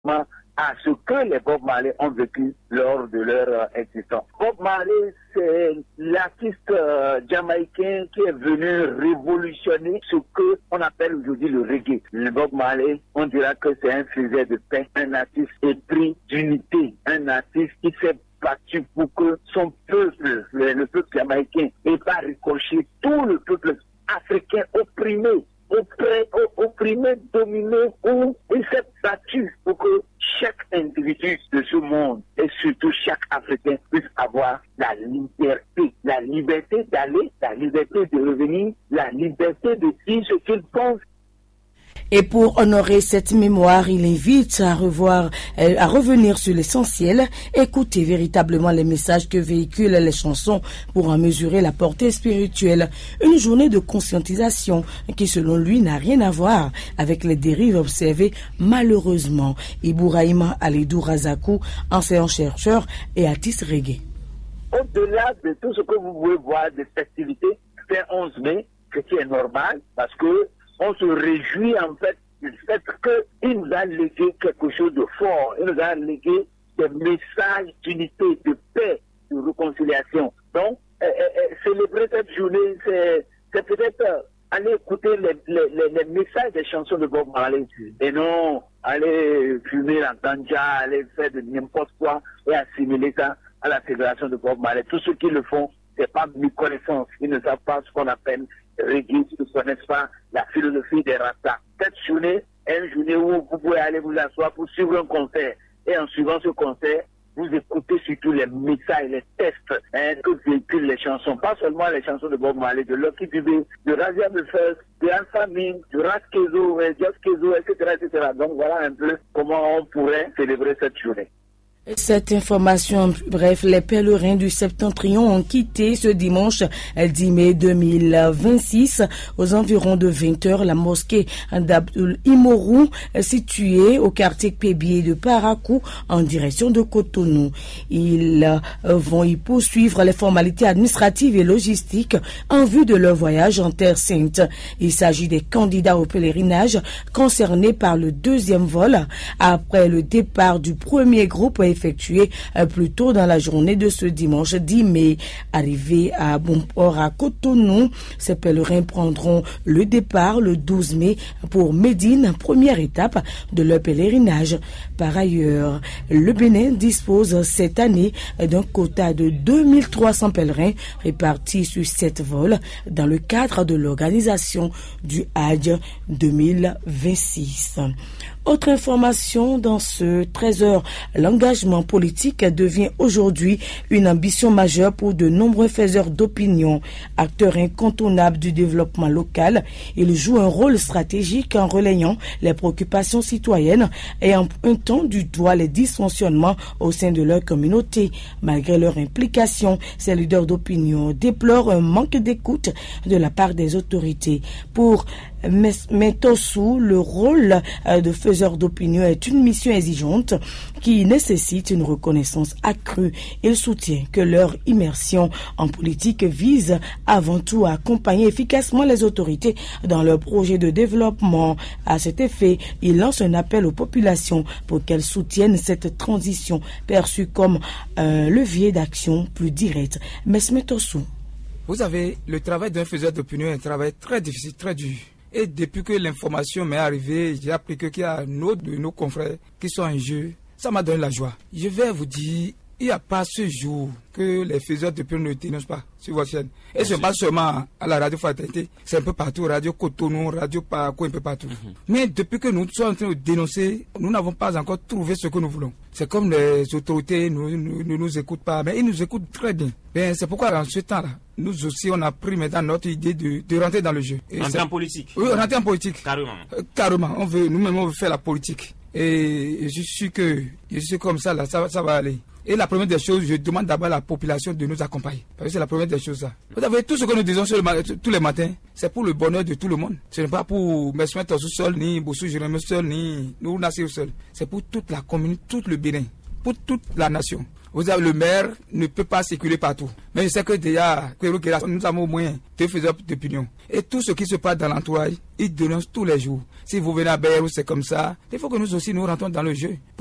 à ce que les Bob Marley ont vécu lors de leur existence. Bob Marley, c'est l'artiste jamaïcain qui est venu révolutionner ce que on appelle aujourd'hui le reggae. Le Bob Marley, on dira que c'est un faiseur de paix, un artiste épris d'unité, un artiste qui s'est battu pour que son peuple, le peuple jamaïcain, n'ait pas ricoché tout le peuple africain opprimé, dominé, où il s'est battu pour que chaque individu de ce monde et surtout chaque Africain puisse avoir la liberté d'aller, la liberté de revenir, la liberté de dire ce qu'il pense. Et pour honorer cette mémoire, il invite à revenir sur l'essentiel, écouter véritablement les messages que véhiculent les chansons pour en mesurer la portée spirituelle. Une journée de conscientisation qui, selon lui, n'a rien à voir avec les dérives observées malheureusement. Ibouraïma Alidou Razakou, enseignant-chercheur et artiste reggae. Au-delà de tout ce que vous pouvez voir des festivités, c'est 11 mai, ce qui est normal, parce que on se réjouit en fait du fait qu'il nous a légué quelque chose de fort. Il nous a légué des messages d'unité, de paix, de réconciliation. Donc, célébrer cette journée, c'est peut-être aller écouter les messages des chansons de Bob Marley et non aller fumer la ganja, aller faire de n'importe quoi et assimiler ça à la célébration de Bob Marley. Tous ceux qui le font, c'est pas méconnaissance. Ils ne savent pas ce qu'on appelle reggae, ils ne connaissent pas la philosophie des Rastas. Cette journée est une journée où vous pouvez aller vous asseoir pour suivre un concert. Et en suivant ce concert, vous écoutez surtout les messages, les textes que véhiculent les chansons. Pas seulement les chansons de Bob Marley, de Lucky Dubé, de Razia Belfast, de Alpha Ming, de Raskezo, Just Kezo, etc. Donc voilà un peu comment on pourrait célébrer cette journée. Cette information, bref, les pèlerins du Septentrion ont quitté ce dimanche 10 mai 2026 aux environs de 20h la mosquée d'Abdoul Imorou située au quartier Pébié de Parakou en direction de Cotonou. Ils vont y poursuivre les formalités administratives et logistiques en vue de leur voyage en Terre Sainte. Il s'agit des candidats au pèlerinage concernés par le deuxième vol après le départ du premier groupe effectué plus tôt dans la journée de ce dimanche 10 mai. Arrivés à Bonport à Cotonou, ces pèlerins prendront le départ le 12 mai pour Médine, première étape de leur pèlerinage. Par ailleurs, le Bénin dispose cette année d'un quota de 2300 pèlerins répartis sur 7 vols dans le cadre de l'organisation du Hajj 2026. Autre information dans ce 13h, l'engagement politique devient aujourd'hui une ambition majeure pour de nombreux faiseurs d'opinion. Acteurs incontournables du développement local, ils jouent un rôle stratégique en relayant les préoccupations citoyennes et en pointant du doigt les dysfonctionnements au sein de leur communauté. Malgré leur implication, ces leaders d'opinion déplorent un manque d'écoute de la part des autorités. Pour Metossou, le rôle de faiseur d'opinion est une mission exigeante qui nécessite une reconnaissance accrue. Il soutient que leur immersion en politique vise avant tout à accompagner efficacement les autorités dans leurs projets de développement. À cet effet, il lance un appel aux populations pour qu'elles soutiennent cette transition perçue comme un levier d'action plus direct. Metossou. Vous savez, le travail d'un faiseur d'opinion est un travail très difficile, très dur. Et depuis que l'information m'est arrivée, j'ai appris qu'il y a de nos confrères qui sont en jeu. Ça m'a donné la joie. Je vais vous dire, il n'y a pas ce jour que les faiseurs d'opinion ne dénoncent pas sur votre chaîne. Et ce n'est pas seulement à la radio Fraternité, c'est un peu partout, radio Cotonou, radio Parakou, un peu partout. Mais depuis que nous sommes en train de dénoncer, nous n'avons pas encore trouvé ce que nous voulons. C'est comme les autorités ne nous écoutent pas, mais ils nous écoutent très bien. Ben, c'est pourquoi en ce temps-là, nous aussi, on a pris maintenant notre idée de rentrer dans le jeu. Rentrer en politique? Oui, rentrer en politique. Carrément. Carrément. Nous-mêmes, on veut faire la politique. Et je suis comme ça, là, ça va aller. Et la première des choses, je demande d'abord à la population de nous accompagner. Parce que c'est la première des choses, ça. Vous savez, tout ce que nous disons tous les matins, c'est pour le bonheur de tout le monde. Ce n'est pas pour Mesmer Tossou seul, ni Bossou Jérémy seul, ni nous Nassir seul. C'est pour toute la commune, tout le Bénin. pour toute la nation. Vous avez le maire ne peut pas circuler partout. Mais je sais que déjà, nous avons au moins 2 faiseurs d'opinion. Et tout ce qui se passe dans l'entourage, ils dénoncent tous les jours. Si vous venez à Bayrou, c'est comme ça. Il faut que nous aussi nous rentrons dans le jeu.